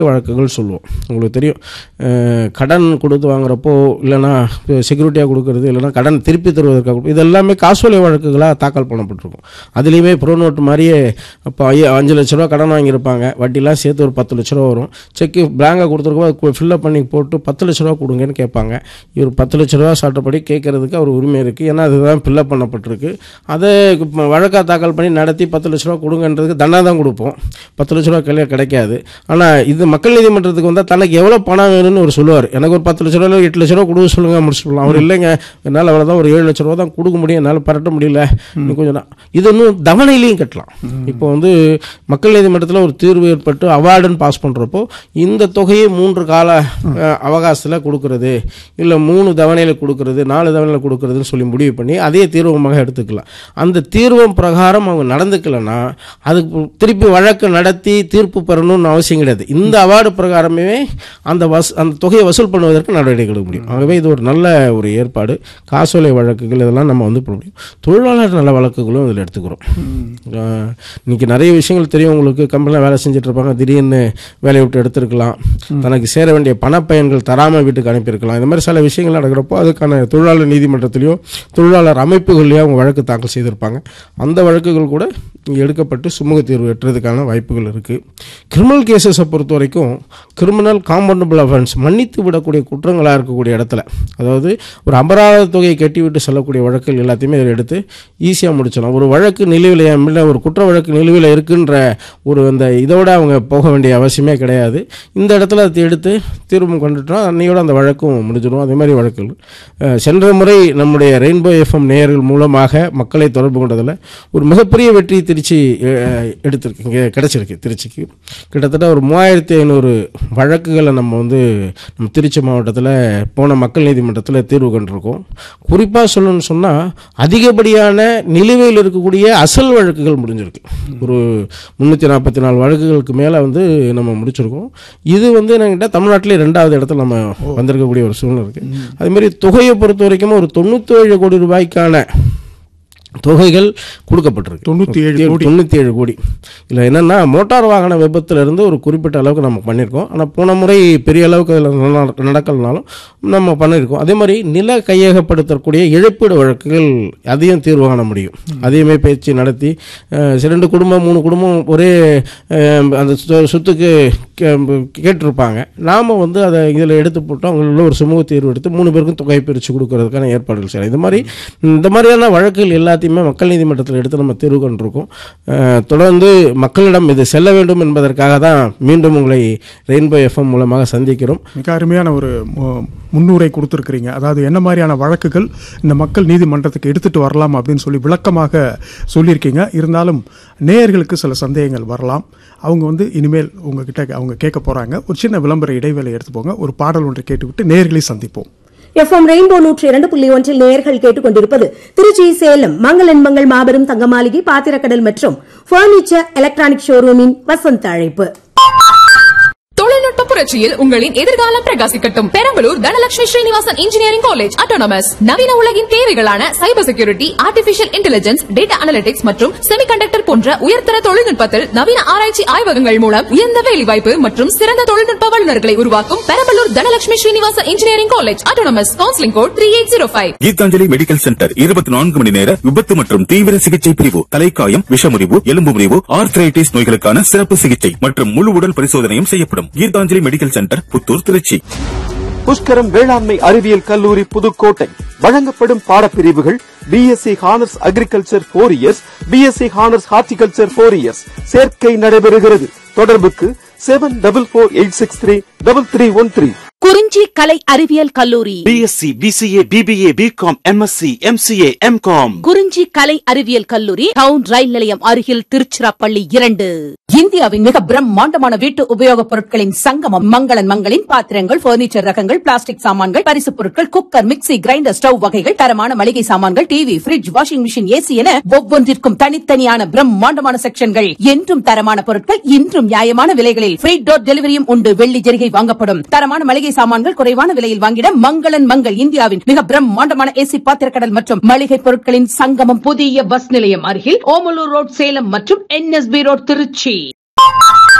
வழக்குகள் சொல்லுவோம். உங்களுக்கு தெரியும், கடன் கொடுத்து வாங்குறப்போ இல்லைனா செக்யூரிட்டியாக கொடுக்கறது, இல்லைனா கடன் திருப்பி தருவதற்காக, இது எல்லாமே காசோலை வழக்குகளாக தாக்கல் பண்ணப்பட்டிருக்கும். அதுலேயுமே ப்ரோ நோட்டு மாதிரியே இப்போ 5 லட்ச ரூபா கடன் வாங்கியிருப்பாங்க, வட்டிலாம் சேர்த்து ஒரு 10 லட்ச ரூபா வரும். செக்கு பேங்காக கொடுத்துருக்கோம், ஃபில்லப் பண்ணி போட்டு 10 லட்ச ரூபா கொடுங்கன்னு கேட்பாங்க. இவர் 10 லட்ச ரூபா சட்டப்படி கேட்கறதுக்கு அவர் உரிமை இருக்குது, ஏன்னா அதுதான் ஃபில்லப் பண்ணப்பட்டிருக்கு. அதை வழக்காக தாக்கல் பண்ணி நடத்தி 10 லட்ச ரூபா கொடுங்கன்றதுக்கு தண்டனை தான் கொடுப்போம், 10 லட்ச ரூபா கிடைக்காது. ஆனால் இது மக்கள் நீதிமன்றத்துக்கு வந்தால் தனக்கு எவ்வளோ பணம் வேணும்னு அவர் சொல்லுவார். எனக்கு ஒரு 10 லட்ச ரூபா 8 லட்ச ரூபா கொடுக்க சொல்லுங்க, முடிச்சுக்கலாம். அவர் இல்லைங்க, என்னால் அவ்வளோதான், ஒரு 7 லட்ச ரூபா தான் கொடுக்க முடியும், என்னால் பரட்ட முடியல, கொஞ்சம் இது இன்னும் தவணையிலையும் கட்டலாம். இப்போ மக்கள் நீதிமன்றத்தில் ஒரு தீர்வு ஏற்பட்டு அவார்டுன்னு பாஸ் பண்ணுறப்போ இந்த தொகையை 3 கால அவகாசத்தில் கொடுக்கறது, இல்லை 3 தவணையில் கொடுக்கறது, 4 தவணையில் கொடுக்கறதுன்னு சொல்லி முடிவு பண்ணி அதே தீர்வமாக எடுத்துக்கலாம். அந்த தீர்வம் பிரகாரம் அவங்க நடந்துக்கலைன்னா அதுக்கு திருப்பி வழக்கு நடத்தி தீர்ப்பு பெறணும்னு அவசியம் கிடையாது. இந்த அவார்டு பிரகாரமே அந்த தொகையை வசூல் பண்ணுவதற்கு நடவடிக்கை எடுக்க முடியும். ஆகவே இது ஒரு நல்ல ஒரு ஏற்பாடு. காசோலை வழக்குகள் இதெல்லாம் நம்ம பண்ண முடியும். தொழிலாளர் நல வழக்குகளும் இதில் எடுத்துக்கிறோம். இன்னைக்கு நிறைய விஷயங்கள் தெரியும் உங்களுக்கு. கம்பெனியில் வேலை செஞ்சுட்டு இருப்பாங்க, திடீர்னு வேலையை விட்டு எடுத்திருக்கலாம், தனக்கு சேர வேண்டிய பணப்பயன்கள் தராமல் வீட்டுக்கு அனுப்பியிருக்கலாம். இந்த மாதிரி சில விஷயங்கள் நடக்கிறப்போ அதுக்கான தொழிலாளர் நீதிமன்றத்திலேயோ தொழிலாளர் அமைப்புகள்லையோ அவங்க வழக்கு தாக்கல் செய்திருப்பாங்க. அந்த வழக்குகள் கூட இங்கே எடுக்கப்பட்டு சுமூக தீர்வு எட்டுறதுக்கான வாய்ப்புகள் இருக்குது. கிரிமினல் கேசஸை பொறுத்த வரைக்கும் கிரிமினல் காம்பவுண்டபிள் அஃபென்ஸ், மன்னித்து விடக்கூடிய குற்றங்களாக இருக்கக்கூடிய இடத்துல, அதாவது ஒரு அபராத தொகையை கட்டிவிட்டு செல்லக்கூடிய வழக்குகள் எல்லாத்தையுமே இதில் எடுத்து ஈஸியாக முடிச்சிடலாம். ஒரு வழக்கு நிலுவையில் இல்லை, ஒரு குற்ற வழக்கு நிலுவையில் இருக்குன்ற ஒரு அந்த இதோட அவங்க போக வேண்டிய அவசியமே கிடையாது. இந்த இடத்துல அதை எடுத்து தீர்வு கொண்டுட்டோம், அன்னையோட அந்த வழக்கும் முடிஞ்சிடும். அதே மாதிரி வழக்குகள் சென்ற முறை நம்முடைய ரெயின்போ எஃப்எம் நேயர்கள் மூலமாக மக்களை தொடர்பு கொண்டதில் ஒரு மிகப்பெரிய வெற்றி திருச்சி எடுத்திருக்கு, இங்கே கிடச்சிருக்கு. திருச்சிக்கு கிட்டத்தட்ட ஒரு 3500 வழக்குகளை நம்ம நம்ம திருச்சி மாவட்டத்தில் போன மக்கள் நீதிமன்றத்தில் தீர்வு கண்டிருக்கோம். குறிப்பாக சொல்லணும்னு சொன்னால் அதிகப்படியான நிலுவையில் இருக்கக்கூடிய அசல் வழக்குகள் முடிஞ்சிருக்கு. ஒரு 344 வழக்குகளுக்கு மேலே நம்ம முடிச்சிருக்கோம். இது என்கிட்ட தமிழ்நாட்டிலே 2வது இடத்துல நம்ம வந்திருக்கக்கூடிய ஒரு சூழ்நிலை இருக்குது. அதேமாதிரி தொகையை பொறுத்த வரைக்கும் ஒரு 97 கோடி ரூபாய்க்கான தொகைகள் கொடுக்கப்பட்டிருக்கு. 97 கோடி. இல்லை என்னென்னா மோட்டார் வாகன விபத்துலேருந்து ஒரு குறிப்பிட்ட அளவுக்கு நம்ம பண்ணியிருக்கோம். ஆனால் போன முறை பெரிய அளவுக்கு அதில் நடக்கலனாலும் நம்ம பண்ணியிருக்கோம். அதே மாதிரி நில கையகப்படுத்தக்கூடிய இழப்பீடு வழக்குகள் அதையும் தீர்வு காண முடியும். அதையுமே பேச்சு நடத்தி 2 குடும்பம் 3 குடும்பம் ஒரே அந்த சொத்துக்கு கேட்டிருப்பாங்க. நாம் அதை இதில் எடுத்து போட்டு அவங்கள ஒரு சுமூக தீர்வு எடுத்து 3 பேருக்கும் தொகை பிரித்து கொடுக்கறதுக்கான ஏற்பாடுகள் செய்யலாம். இந்த மாதிரியான வழக்குகள் எல்லாத்தையுமே மக்கள் நீதிமன்றத்தில் எடுத்து நம்ம தீர்வு கொண்டிருக்கோம். தொடர்ந்து மக்களிடம் இது செல்ல வேண்டும் என்பதற்காக தான் மீண்டும் உங்களை ரெயின்போ எஃப்எம் மூலமாக சந்திக்கிறோம். மிக அருமையான ஒரு முன்னுரை கொடுத்துருக்கிறீங்க. அதாவது என்ன மாதிரியான வழக்குகள் இந்த மக்கள் நீதிமன்றத்துக்கு எடுத்துட்டு வரலாம் அப்படின்னு சொல்லி விளக்கமாக சொல்லியிருக்கீங்க. இருந்தாலும் நேயர்களுக்கு சில சந்தேகங்கள் வரலாம். அவங்க இனிமேல் உங்ககிட்ட அவங்க கேட்க போறாங்க. ஒரு சின்ன விளம்பர இடைவேளை எடுத்துப்போங்க. ஒரு பாடல் ஒன்றை கேட்டுவிட்டு நேயர்களை சந்திப்போம். எஃப்எம் ரெயின்போ 102.1 நேயர்கள் கேட்டுக்கொண்டிருப்பது திருச்சி சேலம் மங்களன் மங்கள் மாபெரும் தங்க மாளிகை பாத்திரக்கடல் மற்றும் பர்னிச்சர் எலக்ட்ரானிக் ஷோரூமின் வசந்த அழைப்பு. தொழில்நுட்ப புரட்சியில் உங்களின் எதிர்காலம் பிரகாசிக்கட்டும். Perambalur Dhanalakshmi Srinivasan engineering college autonomous நவீன உலகின் தேவைகளான cyber security, artificial intelligence, data analytics மற்றும் செமிகண்டக்டர் போன்ற உயர்தர தொழில்நுட்பத்தில் நவீன ஆராய்ச்சி ஆய்வகங்கள் மூலம் உயர்ந்த வேலைவாய்ப்பு மற்றும் சிறந்த தொழில்நுட்ப வல்லுநர்களை உருவாக்கும் Perambalur Dhanalakshmi Srinivasan engineering college autonomous. Counselling code 3805. Gitanjali medical centre 24 மணி நேர விபத்து மற்றும் தீவிர சிகிச்சை பிரிவு, தலைக்காயம், விஷமுறிவு, எலும்பு முறிவு, ஆர்த்ரைட்டிஸ் நோய்களுக்கான சிறப்பு சிகிச்சை மற்றும் முழு உடல் பரிசோதனையும் செய்யப்படும். Gitanjali medical centre, Puthur, Trichy. புஷ்கரம் வேளாண்மை அறிவியல் கல்லூரி, புதுக்கோட்டை. வழங்கப்படும் பாடப்பிரிவுகள் BSc honours agriculture 4 years, BSc honours horticulture 4 years. சேர்க்கை நடைபெறுகிறது. தொடர்புக்கு 7446333313. குறிஞ்சி கலை அறிவியல் கல்லூரி BSc, PCA, BBA, BCom, MSc, MCA, M Com. குறிஞ்சி கலை அறிவியல் கல்லூரி டவுன் ரயில் நிலையம் அருகில் திருச்சிராப்பள்ளி 2. இந்தியாவின் மிக பிரம்மாண்டமான வீட்டு உபயோகப் பொருட்களின் சங்கமம் மங்களன் மங்களின் பாத்திரங்கள், பர்னிச்சர் ரகங்கள், பிளாஸ்டிக் சாமான்கள், பரிசு பொருட்கள், குக்கர், மிக்ஸி, கிரைண்டர், ஸ்டவ் வகைகள், தரமான மளிகை சாமான்கள், TV, bridge, washing machine, AC என ஒவ்வொன்றிற்கும் தனித்தனியான பிரம்மாண்டமான செக்ஷன்கள். என்றும் தரமான பொருட்கள், இன்றும் நியாயமான விலைகளில் ஃப்ரீ டோர் டெலிவரியும் உண்டு. வெள்ளி ஜெரிகை வாங்கப்படும். தரமான மளிகை சாமான்கள் குறைவான விலையில் வாங்கிட மங்களன் மங்கள். இந்தியாவின் மிக பிரம்மாண்டமான ஏசி பாத்திரக்கடல் மற்றும் மளிகை பொருட்களின் சங்கமம். புதிய பஸ் நிலையம் அருகில் ஓமலூர் ரோட், சேலம் மற்றும் NSB ரோட், திருச்சி.